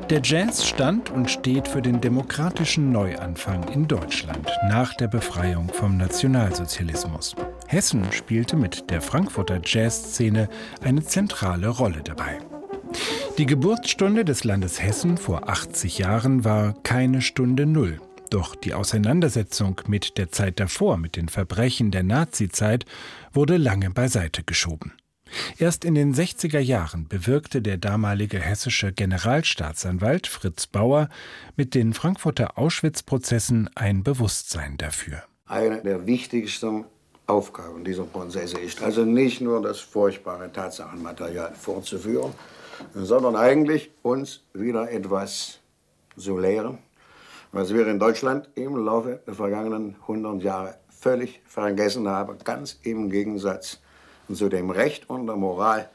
Der Jazz stand und steht für den demokratischen Neuanfang in Deutschland nach der Befreiung vom Nationalsozialismus. Hessen spielte mit der Frankfurter Jazzszene eine zentrale Rolle dabei. Die Geburtsstunde des Landes Hessen vor 80 Jahren war keine Stunde Null. Doch die Auseinandersetzung mit der Zeit davor, mit den Verbrechen der Nazizeit, wurde lange beiseite geschoben. Erst in den 60er Jahren bewirkte der damalige hessische Generalstaatsanwalt Fritz Bauer mit den Frankfurter Auschwitz-Prozessen ein Bewusstsein dafür. Eine der wichtigsten Aufgaben dieser Prozesse ist also nicht nur das furchtbare Tatsachenmaterial vorzuführen, sondern eigentlich uns wieder etwas zu lehren, was wir in Deutschland im Laufe der vergangenen 100 Jahre völlig vergessen haben, ganz im Gegensatz zu dem Recht und der Moral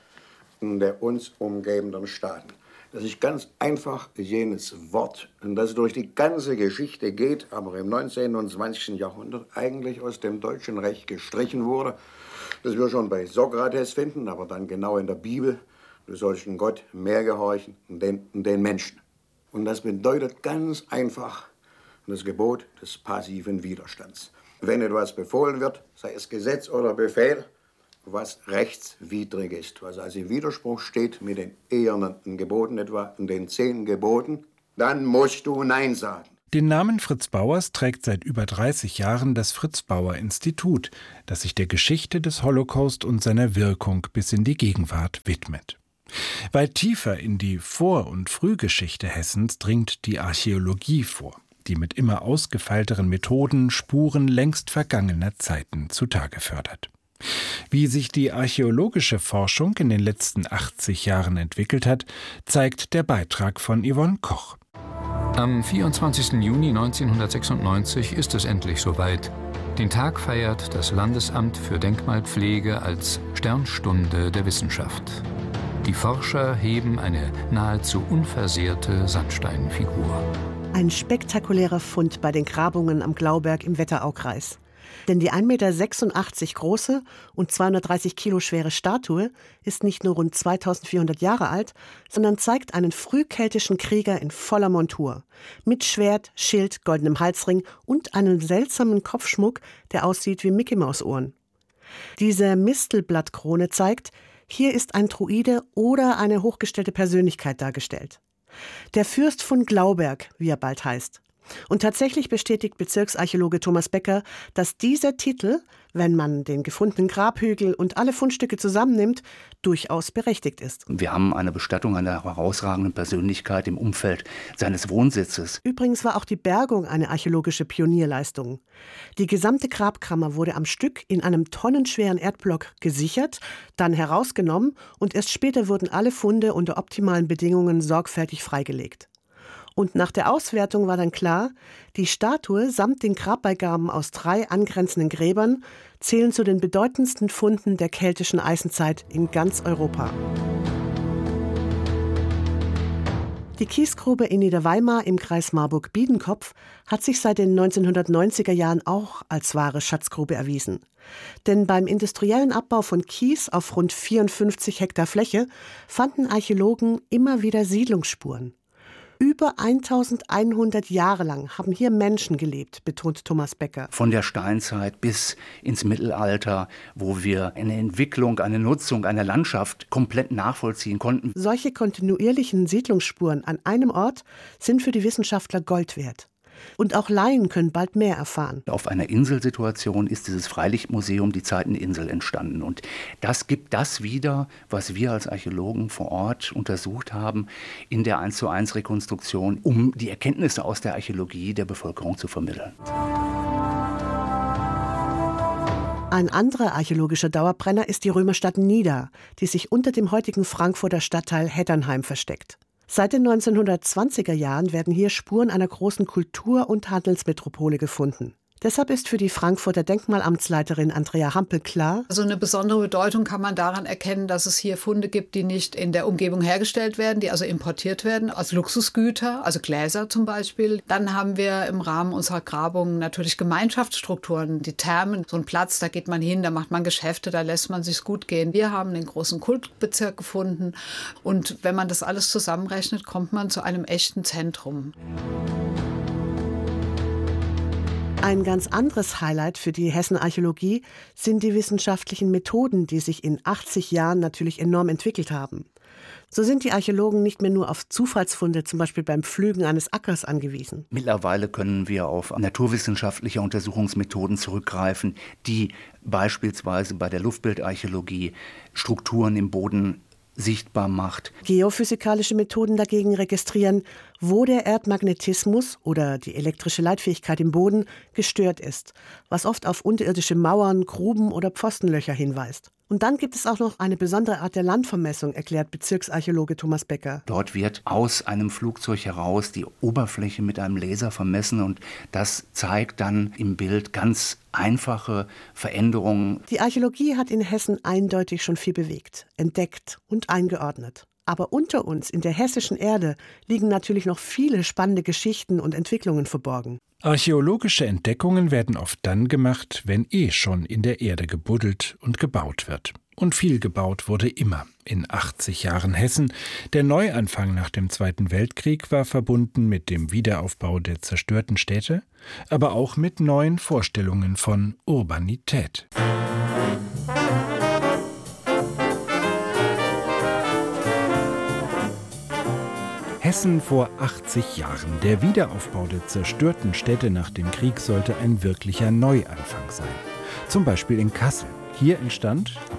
der uns umgebenden Staaten. Das ist ganz einfach jenes Wort, das durch die ganze Geschichte geht, aber im 19. und 20. Jahrhundert eigentlich aus dem deutschen Recht gestrichen wurde, das wir schon bei Sokrates finden, aber dann genau in der Bibel: Du sollst den Gott mehr gehorchen, den Menschen. Und das bedeutet ganz einfach das Gebot des passiven Widerstands. Wenn etwas befohlen wird, sei es Gesetz oder Befehl, was rechtswidrig ist, was also im Widerspruch steht mit den ehernen Geboten, etwa den 10 Geboten, dann musst du Nein sagen. Den Namen Fritz Bauers trägt seit über 30 Jahren das Fritz-Bauer-Institut, das sich der Geschichte des Holocaust und seiner Wirkung bis in die Gegenwart widmet. Weit tiefer in die Vor- und Frühgeschichte Hessens dringt die Archäologie vor, die mit immer ausgefeilteren Methoden Spuren längst vergangener Zeiten zutage fördert. Wie sich die archäologische Forschung in den letzten 80 Jahren entwickelt hat, zeigt der Beitrag von Yvonne Koch. Am 24. Juni 1996 ist es endlich soweit. Den Tag feiert das Landesamt für Denkmalpflege als Sternstunde der Wissenschaft. Die Forscher heben eine nahezu unversehrte Sandsteinfigur. Ein spektakulärer Fund bei den Grabungen am Glauberg im Wetteraukreis. Denn die 1,86 Meter große und 230 Kilo schwere Statue ist nicht nur rund 2400 Jahre alt, sondern zeigt einen frühkeltischen Krieger in voller Montur. Mit Schwert, Schild, goldenem Halsring und einem seltsamen Kopfschmuck, der aussieht wie Mickey-Maus-Ohren. Diese Mistelblattkrone zeigt, hier ist ein Druide oder eine hochgestellte Persönlichkeit dargestellt. Der Fürst von Glauberg, wie er bald heißt. Und tatsächlich bestätigt Bezirksarchäologe Thomas Becker, dass dieser Titel, wenn man den gefundenen Grabhügel und alle Fundstücke zusammennimmt, durchaus berechtigt ist. Wir haben eine Bestattung einer herausragenden Persönlichkeit im Umfeld seines Wohnsitzes. Übrigens war auch die Bergung eine archäologische Pionierleistung. Die gesamte Grabkammer wurde am Stück in einem tonnenschweren Erdblock gesichert, dann herausgenommen und erst später wurden alle Funde unter optimalen Bedingungen sorgfältig freigelegt. Und nach der Auswertung war dann klar, die Statue samt den Grabbeigaben aus 3 angrenzenden Gräbern zählen zu den bedeutendsten Funden der keltischen Eisenzeit in ganz Europa. Die Kiesgrube in Niederweimar im Kreis Marburg-Biedenkopf hat sich seit den 1990er Jahren auch als wahre Schatzgrube erwiesen. Denn beim industriellen Abbau von Kies auf rund 54 Hektar Fläche fanden Archäologen immer wieder Siedlungsspuren. Über 1100 Jahre lang haben hier Menschen gelebt, betont Thomas Becker. Von der Steinzeit bis ins Mittelalter, wo wir eine Entwicklung, eine Nutzung einer Landschaft komplett nachvollziehen konnten. Solche kontinuierlichen Siedlungsspuren an einem Ort sind für die Wissenschaftler Gold wert. Und auch Laien können bald mehr erfahren. Auf einer Inselsituation ist dieses Freilichtmuseum die Zeiteninsel entstanden. Und das gibt das wieder, was wir als Archäologen vor Ort untersucht haben, in der 1:1 Rekonstruktion, um die Erkenntnisse aus der Archäologie der Bevölkerung zu vermitteln. Ein anderer archäologischer Dauerbrenner ist die Römerstadt Nida, die sich unter dem heutigen Frankfurter Stadtteil Hetternheim versteckt. Seit den 1920er Jahren werden hier Spuren einer großen Kultur- und Handelsmetropole gefunden. Deshalb ist für die Frankfurter Denkmalamtsleiterin Andrea Hampel klar: Also eine besondere Bedeutung kann man daran erkennen, dass es hier Funde gibt, die nicht in der Umgebung hergestellt werden, die also importiert werden, als Luxusgüter, also Gläser zum Beispiel. Dann haben wir im Rahmen unserer Grabungen natürlich Gemeinschaftsstrukturen, die Thermen, so ein Platz, da geht man hin, da macht man Geschäfte, da lässt man sich's gut gehen. Wir haben den großen Kultbezirk gefunden und wenn man das alles zusammenrechnet, kommt man zu einem echten Zentrum. Ein ganz anderes Highlight für die Hessen-Archäologie sind die wissenschaftlichen Methoden, die sich in 80 Jahren natürlich enorm entwickelt haben. So sind die Archäologen nicht mehr nur auf Zufallsfunde, zum Beispiel beim Pflügen eines Ackers, angewiesen. Mittlerweile können wir auf naturwissenschaftliche Untersuchungsmethoden zurückgreifen, die beispielsweise bei der Luftbildarchäologie Strukturen im Boden sichtbar macht. Geophysikalische Methoden dagegen registrieren, wo der Erdmagnetismus oder die elektrische Leitfähigkeit im Boden gestört ist, was oft auf unterirdische Mauern, Gruben oder Pfostenlöcher hinweist. Und dann gibt es auch noch eine besondere Art der Landvermessung, erklärt Bezirksarchäologe Thomas Becker. Dort wird aus einem Flugzeug heraus die Oberfläche mit einem Laser vermessen und das zeigt dann im Bild ganz einfache Veränderungen. Die Archäologie hat in Hessen eindeutig schon viel bewegt, entdeckt und eingeordnet. Aber unter uns, in der hessischen Erde, liegen natürlich noch viele spannende Geschichten und Entwicklungen verborgen. Archäologische Entdeckungen werden oft dann gemacht, wenn schon in der Erde gebuddelt und gebaut wird. Und viel gebaut wurde immer in 80 Jahren Hessen. Der Neuanfang nach dem Zweiten Weltkrieg war verbunden mit dem Wiederaufbau der zerstörten Städte, aber auch mit neuen Vorstellungen von Urbanität. Hessen vor 80 Jahren. Der Wiederaufbau der zerstörten Städte nach dem Krieg sollte ein wirklicher Neuanfang sein. Zum Beispiel in Kassel. Hier entstand ab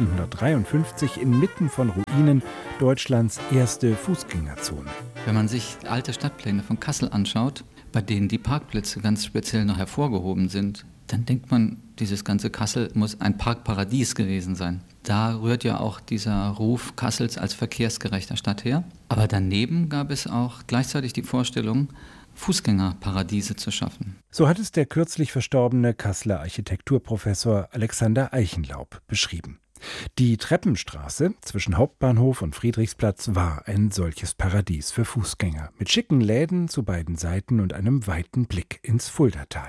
1953 inmitten von Ruinen Deutschlands erste Fußgängerzone. Wenn man sich alte Stadtpläne von Kassel anschaut, bei denen die Parkplätze ganz speziell noch hervorgehoben sind, dann denkt man, dieses ganze Kassel muss ein Parkparadies gewesen sein. Da rührt ja auch dieser Ruf Kassels als verkehrsgerechter Stadt her. Aber daneben gab es auch gleichzeitig die Vorstellung, Fußgängerparadiese zu schaffen. So hat es der kürzlich verstorbene Kasseler Architekturprofessor Alexander Eichenlaub beschrieben. Die Treppenstraße zwischen Hauptbahnhof und Friedrichsplatz war ein solches Paradies für Fußgänger, mit schicken Läden zu beiden Seiten und einem weiten Blick ins Fuldatal.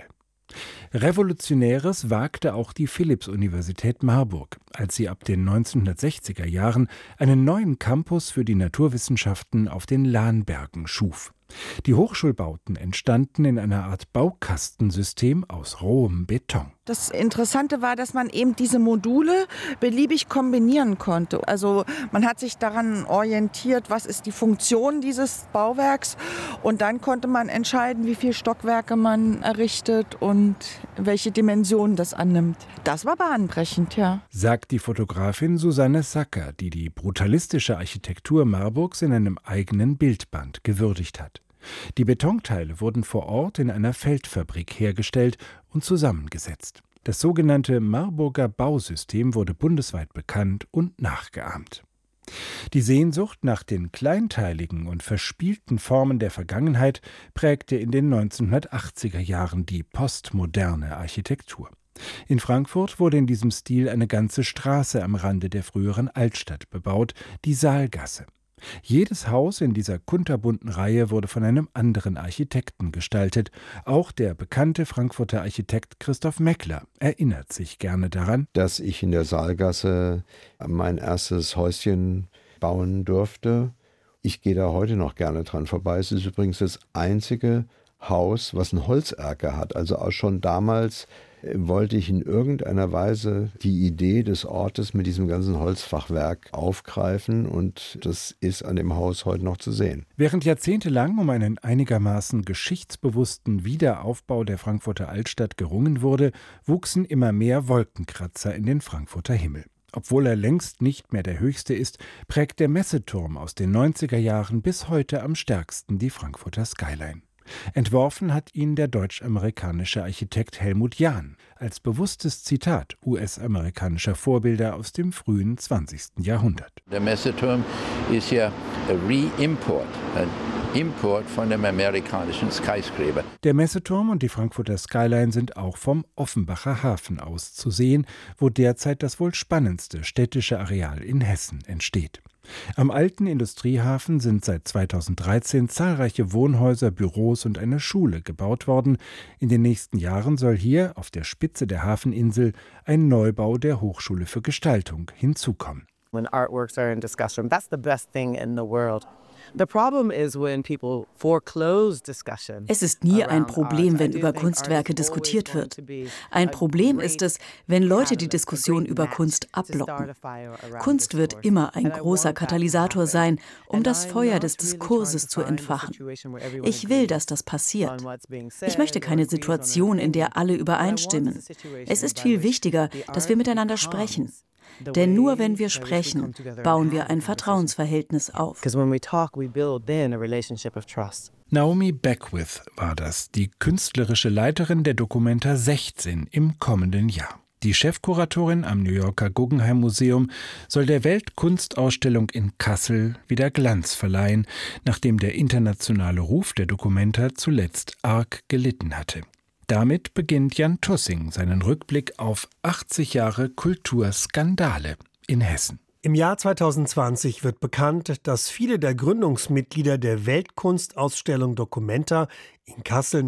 Revolutionäres wagte auch die Philipps-Universität Marburg, als sie ab den 1960er Jahren einen neuen Campus für die Naturwissenschaften auf den Lahnbergen schuf. Die Hochschulbauten entstanden in einer Art Baukastensystem aus rohem Beton. Das Interessante war, dass man eben diese Module beliebig kombinieren konnte. Also man hat sich daran orientiert, was ist die Funktion dieses Bauwerks, und dann konnte man entscheiden, wie viele Stockwerke man errichtet und welche Dimensionen das annimmt. Das war bahnbrechend, ja. Sagt die Fotografin Susanne Sacker, die die brutalistische Architektur Marburgs in einem eigenen Bildband gewürdigt hat. Die Betonteile wurden vor Ort in einer Feldfabrik hergestellt und zusammengesetzt. Das sogenannte Marburger Bausystem wurde bundesweit bekannt und nachgeahmt. Die Sehnsucht nach den kleinteiligen und verspielten Formen der Vergangenheit prägte in den 1980er Jahren die postmoderne Architektur. In Frankfurt wurde in diesem Stil eine ganze Straße am Rande der früheren Altstadt bebaut, die Saalgasse. Jedes Haus in dieser kunterbunten Reihe wurde von einem anderen Architekten gestaltet. Auch der bekannte Frankfurter Architekt Christoph Meckler erinnert sich gerne daran, dass ich in der Saalgasse mein erstes Häuschen bauen durfte. Ich gehe da heute noch gerne dran vorbei. Es ist übrigens das einzige Haus, was einen Holzerker hat. Also auch schon damals wollte ich in irgendeiner Weise die Idee des Ortes mit diesem ganzen Holzfachwerk aufgreifen, und das ist an dem Haus heute noch zu sehen. Während jahrzehntelang um einen einigermaßen geschichtsbewussten Wiederaufbau der Frankfurter Altstadt gerungen wurde, wuchsen immer mehr Wolkenkratzer in den Frankfurter Himmel. Obwohl er längst nicht mehr der höchste ist, prägt der Messeturm aus den 90er Jahren bis heute am stärksten die Frankfurter Skyline. Entworfen hat ihn der deutsch-amerikanische Architekt Helmut Jahn als bewusstes Zitat US-amerikanischer Vorbilder aus dem frühen 20. Jahrhundert. Der Messeturm ist ja a Reimport, an Import von dem amerikanischen Skyscraper. Der Messeturm und die Frankfurter Skyline sind auch vom Offenbacher Hafen aus zu sehen, wo derzeit das wohl spannendste städtische Areal in Hessen entsteht. Am alten Industriehafen sind seit 2013 zahlreiche Wohnhäuser, Büros und eine Schule gebaut worden. In den nächsten Jahren soll hier auf der Spitze der Hafeninsel ein Neubau der Hochschule für Gestaltung hinzukommen. When artworks are in discussion, that's the best thing in the world. The problem is when people foreclose discussion. Es ist nie ein Problem, wenn über Kunstwerke diskutiert wird. Ein Problem ist es, wenn Leute die Diskussion über Kunst abblocken. Kunst wird immer ein großer Katalysator sein, um das Feuer des Diskurses zu entfachen. Ich will, dass das passiert. Ich möchte keine Situation, in der alle übereinstimmen. Es ist viel wichtiger, dass wir miteinander sprechen. Denn nur wenn wir sprechen, bauen wir ein Vertrauensverhältnis auf. Naomi Beckwith war das, die künstlerische Leiterin der Documenta 16 im kommenden Jahr. Die Chefkuratorin am New Yorker Guggenheim Museum soll der Weltkunstausstellung in Kassel wieder Glanz verleihen, nachdem der internationale Ruf der Documenta zuletzt arg gelitten hatte. Damit beginnt Jan Tussing seinen Rückblick auf 80 Jahre Kulturskandale in Hessen. Im Jahr 2020 wird bekannt, dass viele der Gründungsmitglieder der Weltkunstausstellung Documenta in Kassel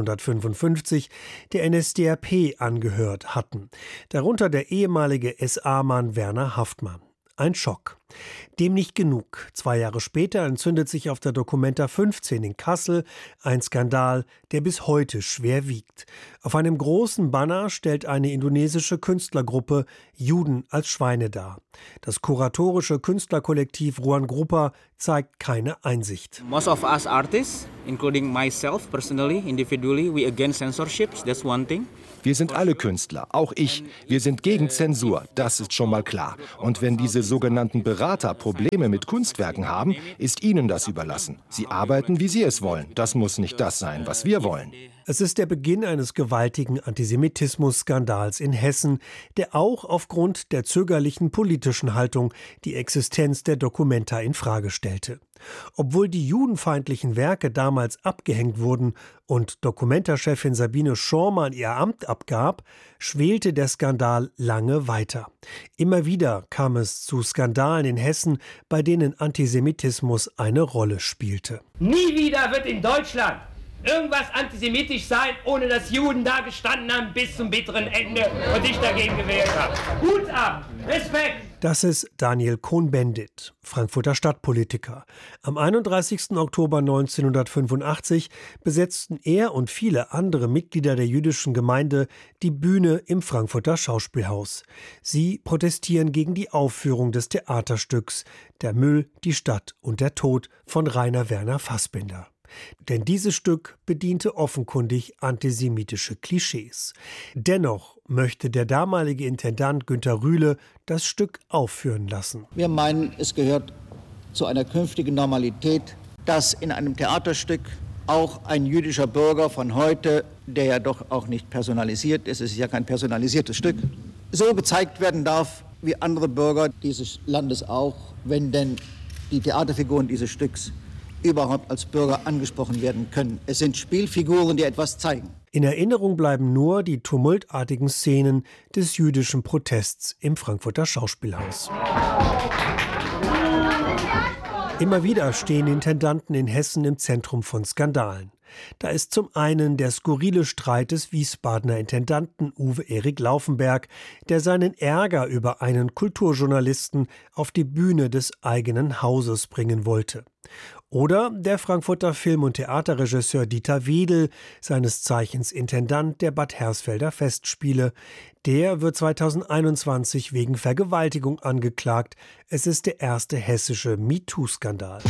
1955 der NSDAP angehört hatten. Darunter der ehemalige SA-Mann Werner Haftmann. Ein Schock. Dem nicht genug. 2 Jahre später entzündet sich auf der Documenta 15 in Kassel ein Skandal, der bis heute schwer wiegt. Auf einem großen Banner stellt eine indonesische Künstlergruppe Juden als Schweine dar. Das kuratorische Künstlerkollektiv Ruan Grupa zeigt keine Einsicht. Most of us artists, including myself personally, individually, we against censorships, that's one thing. Wir sind alle Künstler, auch ich. Wir sind gegen Zensur, das ist schon mal klar. Und wenn diese sogenannten Berater Probleme mit Kunstwerken haben, ist ihnen das überlassen. Sie arbeiten, wie sie es wollen. Das muss nicht das sein, was wir wollen. Es ist der Beginn eines gewaltigen Antisemitismus-Skandals in Hessen, der auch aufgrund der zögerlichen politischen Haltung die Existenz der Documenta in Frage stellte. Obwohl die judenfeindlichen Werke damals abgehängt wurden und Documenta-Chefin Sabine Schormann ihr Amt abgab, schwelte der Skandal lange weiter. Immer wieder kam es zu Skandalen in Hessen, bei denen Antisemitismus eine Rolle spielte. Nie wieder wird in Deutschland irgendwas antisemitisch sein, ohne dass Juden da gestanden haben bis zum bitteren Ende und sich dagegen gewehrt haben. Hut ab! Respekt! Das ist Daniel Cohn-Bendit, Frankfurter Stadtpolitiker. Am 31. Oktober 1985 besetzten er und viele andere Mitglieder der jüdischen Gemeinde die Bühne im Frankfurter Schauspielhaus. Sie protestieren gegen die Aufführung des Theaterstücks »Der Müll, die Stadt und der Tod« von Rainer Werner Fassbinder. Denn dieses Stück bediente offenkundig antisemitische Klischees. Dennoch möchte der damalige Intendant Günter Rühle das Stück aufführen lassen. Wir meinen, es gehört zu einer künftigen Normalität, dass in einem Theaterstück auch ein jüdischer Bürger von heute, der ja doch auch nicht personalisiert ist, es ist ja kein personalisiertes Stück, so gezeigt werden darf wie andere Bürger dieses Landes auch, wenn denn die Theaterfiguren dieses Stücks überhaupt als Bürger angesprochen werden können. Es sind Spielfiguren, die etwas zeigen. In Erinnerung bleiben nur die tumultartigen Szenen des jüdischen Protests im Frankfurter Schauspielhaus. Immer wieder stehen Intendanten in Hessen im Zentrum von Skandalen. Da ist zum einen der skurrile Streit des Wiesbadener Intendanten Uwe Erik Laufenberg, der seinen Ärger über einen Kulturjournalisten auf die Bühne des eigenen Hauses bringen wollte. Oder der Frankfurter Film- und Theaterregisseur Dieter Wedel, seines Zeichens Intendant der Bad Hersfelder Festspiele. Der wird 2021 wegen Vergewaltigung angeklagt. Es ist der erste hessische MeToo-Skandal.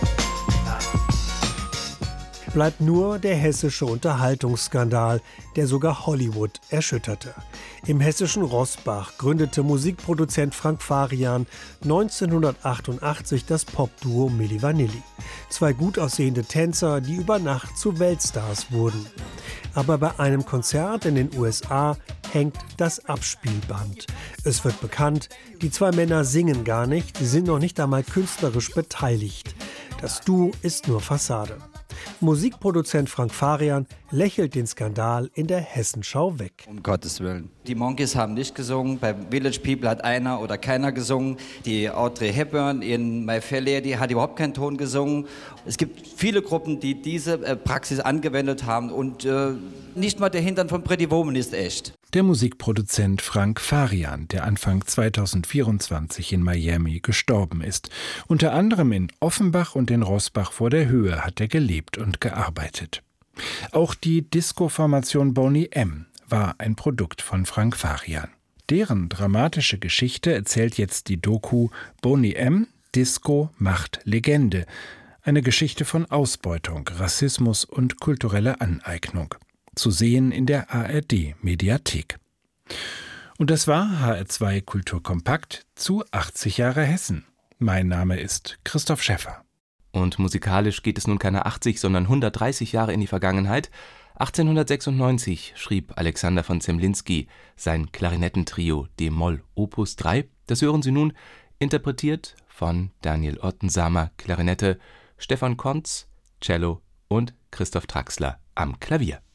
Bleibt nur der hessische Unterhaltungsskandal, der sogar Hollywood erschütterte. Im hessischen Roßbach gründete Musikproduzent Frank Farian 1988 das Popduo Milli Vanilli. 2 gut aussehende Tänzer, die über Nacht zu Weltstars wurden. Aber bei einem Konzert in den USA hängt das Abspielband. Es wird bekannt, die 2 Männer singen gar nicht, sie sind noch nicht einmal künstlerisch beteiligt. Das Duo ist nur Fassade. Musikproduzent Frank Farian lächelt den Skandal in der Hessenschau weg. Um Gottes Willen. Die Monkeys haben nicht gesungen, bei Village People hat einer oder keiner gesungen. Die Audrey Hepburn in My Fair Lady hat überhaupt keinen Ton gesungen. Es gibt viele Gruppen, die diese Praxis angewendet haben und nicht mal der Hintern von Pretty Woman ist echt. Der Musikproduzent Frank Farian, der Anfang 2024 in Miami gestorben ist. Unter anderem in Offenbach und in Roßbach vor der Höhe hat er gelebt und gearbeitet. Auch die Disco-Formation Boney M. war ein Produkt von Frank Farian. Deren dramatische Geschichte erzählt jetzt die Doku Boney M. Disco macht Legende. Eine Geschichte von Ausbeutung, Rassismus und kultureller Aneignung. Zu sehen in der ARD-Mediathek. Und das war HR2 Kulturkompakt zu 80 Jahre Hessen. Mein Name ist Christoph Schäffer. Und musikalisch geht es nun keine 80, sondern 130 Jahre in die Vergangenheit. 1896 schrieb Alexander von Zemlinsky sein Klarinettentrio d-Moll Opus 3. Das hören Sie nun, interpretiert von Daniel Ottensamer Klarinette, Stefan Kontz Cello und Christoph Traxler am Klavier.